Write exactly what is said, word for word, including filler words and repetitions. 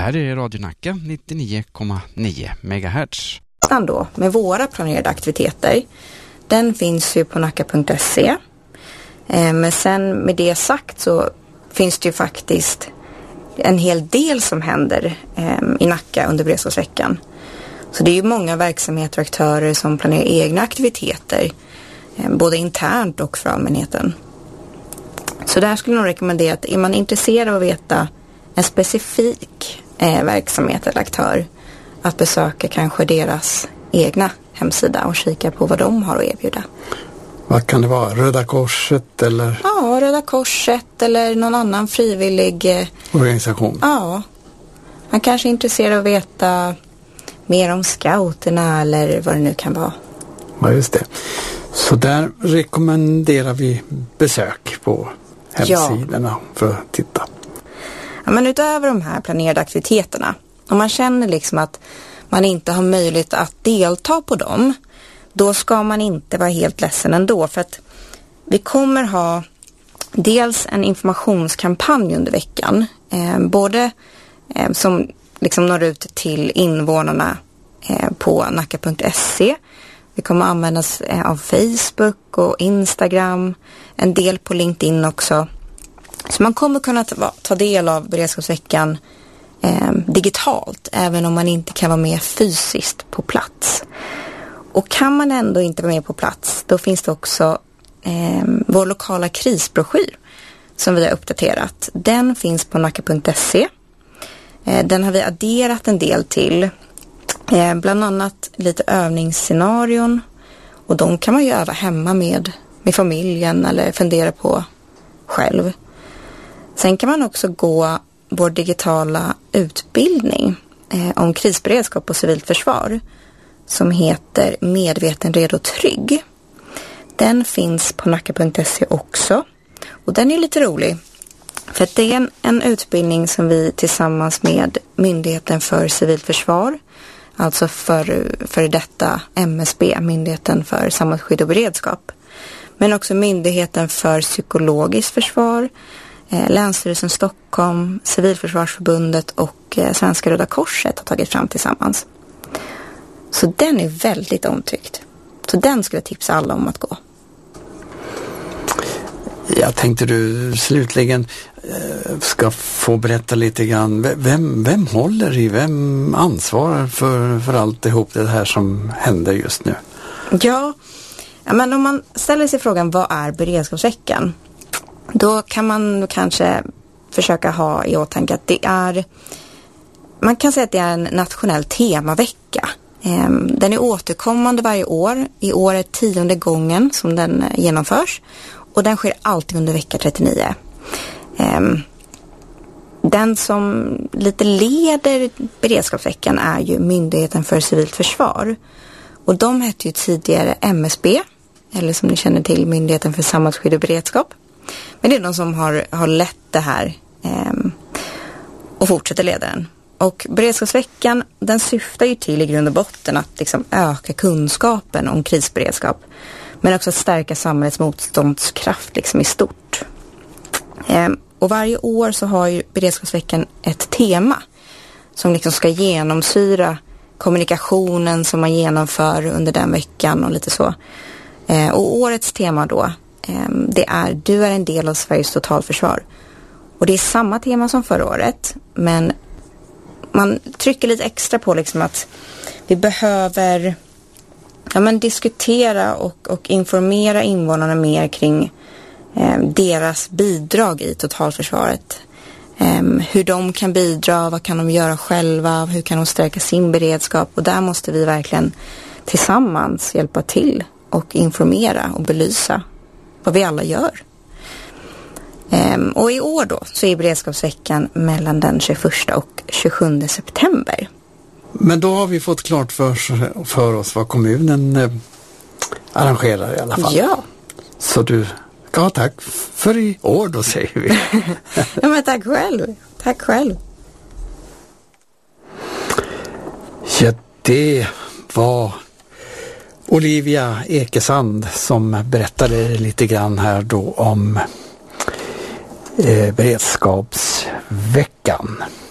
här är Radio Nacka nittionio komma nio megahertz. Då, med våra planerade aktiviteter, den finns ju på nacka punkt se. Eh, men sen med det sagt så finns det ju faktiskt en hel del som händer eh, i Nacka under beredskapsveckan. Så det är ju många verksamheter och aktörer som planerar egna aktiviteter, eh, både internt och för allmänheten. Så där skulle jag nog rekommendera att är man intresserad av att veta en specifik eh, verksamhet eller aktör, att besöka kanske deras egna hemsida och kika på vad de har att erbjuda. Vad kan det vara? Röda Korset eller? Ja, Röda Korset eller någon annan frivillig eh, organisation. Ja, man kanske är intresserad av att veta mer om scouterna eller vad det nu kan vara. Ja, just det. Så där rekommenderar vi besök på hemsidorna ja. För att titta. Ja, men utöver de här planerade aktiviteterna, om man känner liksom att man inte har möjlighet att delta på dem, då ska man inte vara helt ledsen ändå. För att vi kommer ha dels en informationskampanj under veckan, eh, både eh, som liksom når ut till invånarna eh, på nacka punkt se. Vi kommer användas eh, av Facebook och Instagram, en del på LinkedIn också. Så man kommer kunna ta, ta del av beredskapsveckan eh, digitalt, även om man inte kan vara med fysiskt på plats. Och kan man ändå inte vara med på plats, då finns det också eh, vår lokala krisbroschyr som vi har uppdaterat. Den finns på nacka punkt se. Eh, den har vi adderat en del till. Eh, bland annat lite övningsscenarion. Och de kan man ju öva hemma med, med familjen eller fundera på själv. Sen kan man också gå vår digitala utbildning eh, om krisberedskap och civilt försvar som heter Medveten, redo, trygg. Den finns på nacka punkt se också. Och den är lite rolig. För att det är en, en utbildning som vi tillsammans med Myndigheten för civilt försvar, alltså för, för detta M S B, Myndigheten för samhällsskydd och beredskap, men också Myndigheten för psykologiskt försvar, eh, Länsstyrelsen Stockholm, Civilförsvarsförbundet och eh, Svenska Röda Korset har tagit fram tillsammans. Så den är väldigt omtyckt. Så den skulle jag tipsa alla om att gå. Jag tänkte du slutligen eh, ska få berätta lite grann. Vem, vem håller i, vem ansvarar för, för allt ihop det här som händer just nu? Ja, men om man ställer sig frågan vad är beredskapsveckan? Då kan man kanske försöka ha i åtanke att det är, man kan säga att det är en nationell temavecka. Den är återkommande varje år. I år är tionde gången som den genomförs. Och den sker alltid under vecka trettionio. Den som lite leder beredskapsveckan är ju Myndigheten för civilt försvar. Och de hette ju tidigare M S B. Eller som ni känner till, Myndigheten för samhällsskydd och beredskap. Men det är de som har, har lett det här och fortsätter leda den. Och beredskapsveckan, den syftar ju till i grund och botten att liksom öka kunskapen om krisberedskap. Men också att stärka samhällets motståndskraft liksom i stort. Ehm, och varje år så har ju beredskapsveckan ett tema som liksom ska genomsyra kommunikationen som man genomför under den veckan och lite så. Ehm, och årets tema då, ehm, det är Du är en del av Sveriges totalförsvar. Och det är samma tema som förra året, men man trycker lite extra på liksom att vi behöver ja, men diskutera och, och informera invånarna mer kring eh, deras bidrag i totalförsvaret. Eh, hur de kan bidra, vad kan de göra själva, hur kan de stärka sin beredskap. Och där måste vi verkligen tillsammans hjälpa till och informera och belysa vad vi alla gör. Um, och i år då så är beredskapsveckan mellan den tjugoförsta och tjugosjunde september. Men då har vi fått klart för, för oss vad kommunen eh, arrangerar i alla fall. Ja. Så du ska ha tack för i år då, säger vi. Ja, men tack själv. Tack själv. Ja, det var Olivia Ekesand som berättade lite grann här då om eh, beredskapsveckan.